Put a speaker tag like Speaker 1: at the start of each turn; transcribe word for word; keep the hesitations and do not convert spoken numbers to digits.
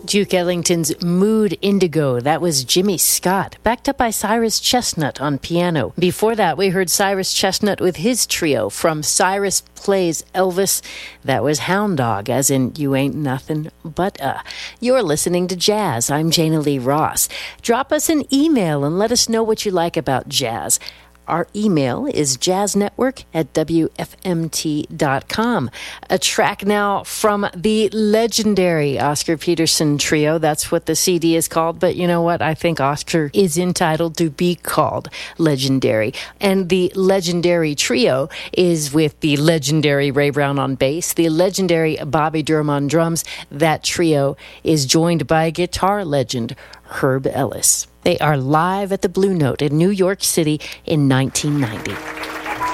Speaker 1: Duke Ellington's Mood Indigo. That was Jimmy Scott, backed up by Cyrus Chestnut on piano. Before that, we heard Cyrus Chestnut with his trio from Cyrus Plays Elvis. That was Hound Dog, as in You Ain't Nothing But A. You're listening to Jazz. I'm Jana Lee Ross. Drop us an email and let us know what you like about jazz. Our email is jazznetwork at w f m t dot com. A track now from the legendary Oscar Peterson Trio. That's what the C D is called. But you know what? I think Oscar is entitled to be called legendary. And the legendary trio is with the legendary Ray Brown on bass, the legendary Bobby Durham on drums. That trio is joined by guitar legend Herb Ellis. They are live at the Blue Note in New York City in nineteen ninety.